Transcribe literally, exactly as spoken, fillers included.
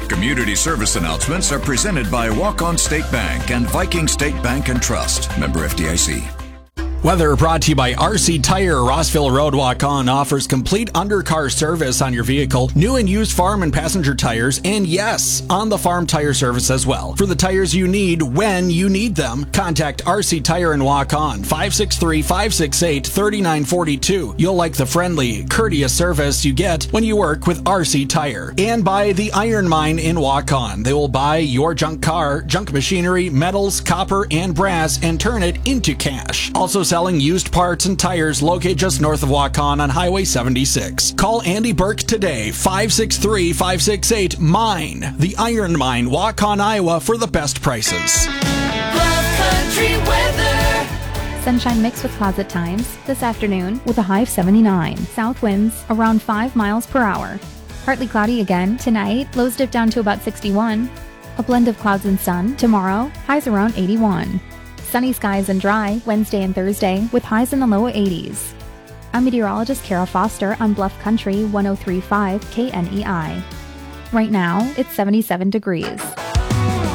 Community service announcements are presented by Walk-On State Bank and Viking State Bank and Trust. Member F D I C. Weather brought to you by R C Tire. Rossville Road Walk-On offers complete undercar service on your vehicle, new and used farm and passenger tires, and yes, on the farm tire service as well. For the tires you need when you need them, contact R C Tire and Walk-On, five six three, five six eight, three nine four two. You'll like the friendly, courteous service you get when you work with R C Tire. And by the Iron Mine in Walk-On. They will buy your junk car, junk machinery, metals, copper, and brass and turn it into cash. Also selling used parts and tires located just north of Walk-On on Highway seventy-six. Call Andy Burke today, five six three, five six eight, MINE, the Iron Mine, Walk-On, Iowa, for the best prices. Bluff Country weather. Sunshine mixed with clouds at times this afternoon with a high of seventy-nine. South winds around five miles per hour. Partly cloudy again tonight, lows dip down to about sixty-one. A blend of clouds and sun tomorrow, highs around eighty-one. Sunny skies and dry Wednesday and Thursday with highs in the low eighties. I'm meteorologist Kara Foster on Bluff Country one oh three point five K N E I. Right now, it's seventy-seven degrees.